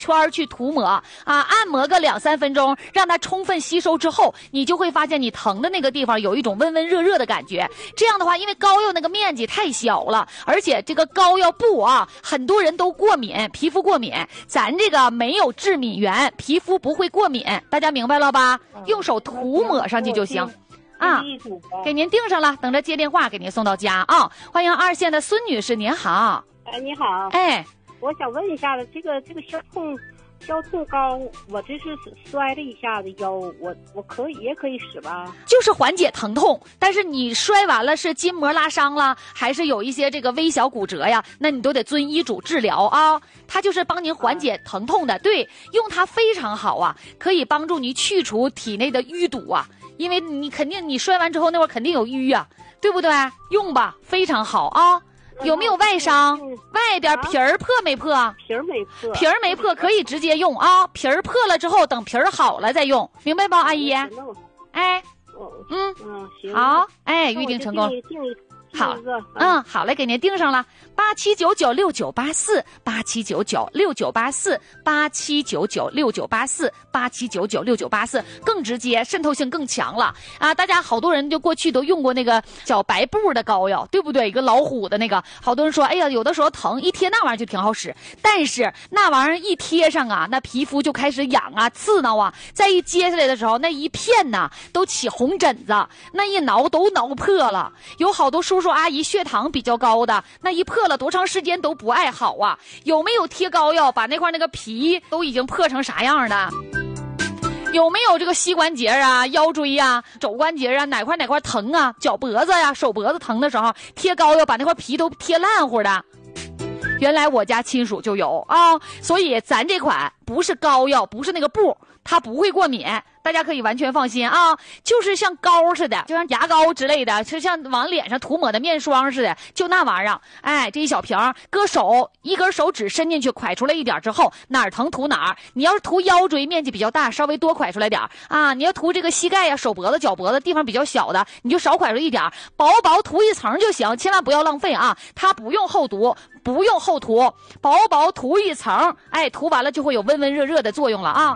圈去涂抹啊，按摩个2-3分钟，让它充分吸收之后，你就会发现你疼的那个地方有一种温温热热的感觉。这样的话，因为膏药那个面积太小了，而且这个膏药布啊，很多人都过敏，皮肤过敏，咱这个没有致敏源，皮肤不会过敏，大家明白了吧？用手涂抹上去就行。给您订上了，等着接电话给您送到家啊！欢迎2线的孙女士，您好。 你好。我想问一下子，这个消痛膏，我这是摔了一下子腰，我也可以使吧？ 就是缓解疼痛，但是你摔完了是筋膜拉伤了，还是有一些这个微小骨折呀？那你都得遵医嘱治疗啊。它就是帮您缓解疼痛的，对，用它非常好啊，可以帮助你去除体内的淤堵啊。因为你肯定你摔完之后那会儿肯定有淤啊，对不对？用吧，非常好啊。有没有外伤？外边皮儿破没破？ 皮儿没破。 皮儿没破可以直接用啊，皮儿破了之后等皮儿好了再用，明白吧，阿姨？ 行。 好，预定成功。好，好嘞，给您订上了，87996984，87996984，87996984，87996984，更直接，渗透性更强了啊！大家好多人就过去都用过那个小白布的膏药，对不对？一个老虎的那个，好多人说，哎呀，有的时候疼，一贴那玩意儿就挺好使，但是那玩意儿一贴上啊，那皮肤就开始痒啊、刺挠啊，再一揭下来的时候，那一片呐都起红疹子，那一挠都挠破了，有好多叔叔阿姨血糖比较高的，那一破了多长时间都不爱好啊。有没有贴膏药把那块那个皮都已经破成啥样的？有没有这个膝关节啊、腰椎啊、肘关节啊哪块疼啊，脚脖子呀、手脖子疼的时候贴膏药把那块皮都贴烂乎的？原来我家亲属就有啊，所以咱这款不是膏药，不是那个布，它不会过敏，大家可以完全放心啊，就是像膏似的，就像牙膏之类的，就像往脸上涂抹的面霜似的，就那玩意儿。这一小瓶搁手，一根手指伸进去，蒯出来一点之后，哪儿疼涂哪儿。你要是涂腰椎面积比较大，稍微多蒯出来点啊。你要涂这个膝盖呀、手脖子、脚脖子地方比较小的，你就少蒯出一点，薄薄涂一层就行，千万不要浪费啊。它不用厚涂，不用厚涂，薄薄涂一层，涂完了就会有温温热热的作用了啊。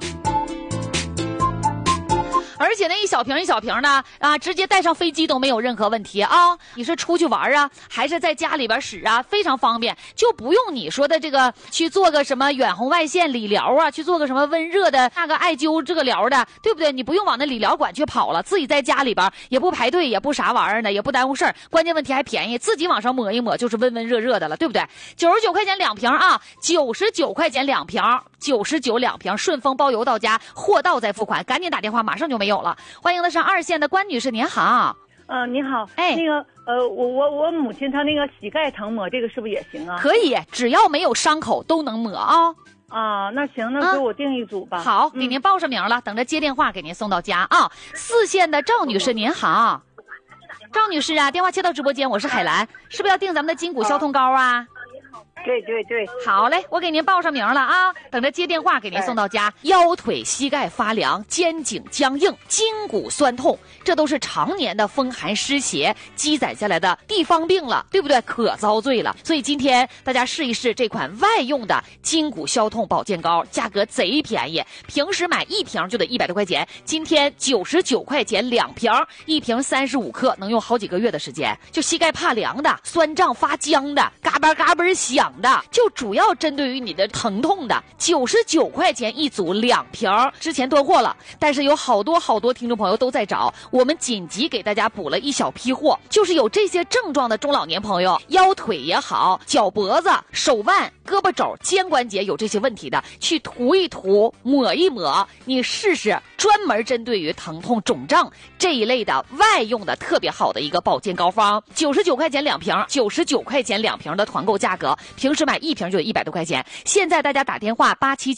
而且那一小瓶一小瓶的啊，直接带上飞机都没有任何问题啊！你是出去玩啊，还是在家里边使啊？非常方便，就不用你说的这个去做个什么远红外线理疗啊，去做个什么温热的那个艾灸这个疗的，对不对？你不用往那理疗馆去跑了，自己在家里边也不排队，也不啥玩意儿的，也不耽误事儿，关键问题还便宜，自己往上抹一抹就是温温热热的了，对不对？99块钱2瓶啊，99块钱2瓶，992瓶，顺丰包邮到家，货到再付款，赶紧打电话，马上就没有了。欢迎的上2线的关女士，您好。 你好。那个我母亲她那个膝盖疼，抹这个是不是也行啊？ 可以，只要没有伤口都能抹啊。 那行，那给我订一组吧。 好，给您报上名了，等着接电话给您送到家啊。4线的赵女士，您好。赵女士啊，电话接到直播间，我是海兰，是不是要订咱们的筋骨消痛膏啊？ 对对对， 好嘞，我给您报上名了啊，等着接电话给您送到家。腰腿膝盖发凉，肩颈僵硬，筋骨酸痛，这都是常年的风寒湿邪积攒下来的地方病了，对不对？可遭罪了。所以今天大家试一试这款外用的筋骨消痛保健膏，价格贼便宜，平时买1瓶就得100多块钱，今天99块钱2瓶，1瓶35克，能用好几个月的时间。就膝盖怕凉的、酸胀发僵的、嘎巴嘎巴响的，就主要针对于你的疼痛的，99块钱一组2瓶，之前断货了，但是有好多听众朋友都在找，我们紧急给大家补了一小批货，就是有这些症状的中老年朋友，腰腿也好，脚脖子、手腕、胳膊肘、肩关节有这些问题的，去涂一涂、抹一抹，你试试，专门针对于疼痛、肿胀这一类的外用的特别好的一个保健膏方，99块钱2瓶，99块钱2瓶的团购价格，平时买1瓶就100多块钱。现在大家打电话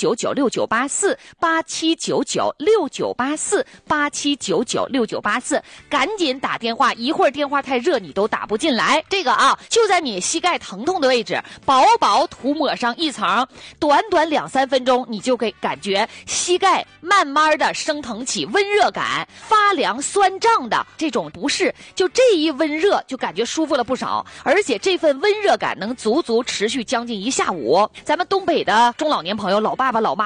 87996984，87996984，赶紧打电话，一会儿电话太热你都打不进来。这个就在你膝盖疼痛的位置，薄薄涂抹上一层，短2-3分钟，你就可以感觉膝盖慢慢的生升腾起温热感、发凉酸胀的这种不适，就这一温热就感觉舒服了不少，而且这份温热感能足足持续将近1下午。咱们东北的中老年朋友、老爸爸、老妈